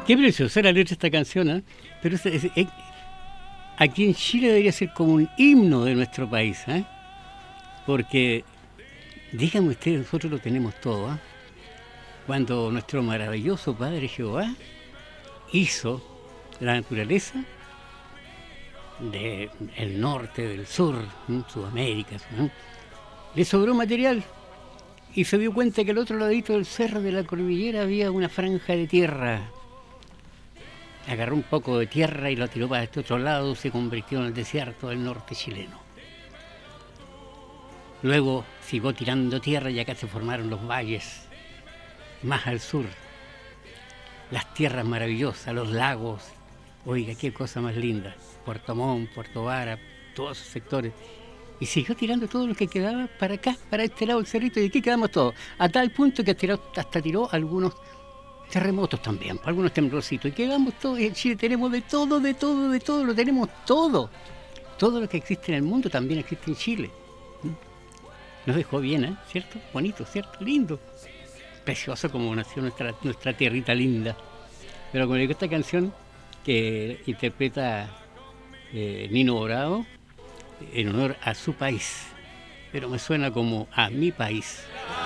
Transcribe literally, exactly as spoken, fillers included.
Qué preciosa la letra de esta canción, ¿eh? Pero es, es, es, aquí en Chile debería ser como un himno de nuestro país, ¿eh? Porque, díganme ustedes, nosotros lo tenemos todo, ¿eh? Cuando nuestro maravilloso Padre Jehová hizo la naturaleza del norte, del sur, ¿eh? Sudamérica, ¿eh? Le sobró material y se dio cuenta que al otro ladito del cerro de la cordillera había una franja de tierra. Agarró un poco de tierra y lo tiró para este otro lado, se convirtió en el desierto del norte chileno. Luego siguió tirando tierra y acá se formaron los valles, más al sur. Las tierras maravillosas, los lagos, oiga, qué cosa más linda. Puerto Montt, Puerto Vara, todos esos sectores. Y siguió tirando todo lo que quedaba para acá, para este lado del cerrito, y aquí quedamos todos. A tal punto que tiró, hasta tiró algunos terremotos también, algunos temblorcitos. Y quedamos todos, en Chile tenemos de todo, de todo, de todo, lo tenemos todo. Todo lo que existe en el mundo también existe en Chile. Nos dejó bien, ¿eh? ¿Cierto? Bonito, ¿cierto? Lindo. Precioso como nació nuestra, nuestra tierrita linda. Pero como digo, esta canción que interpreta eh, Nino Bravo en honor a su país, pero me suena como a mi país.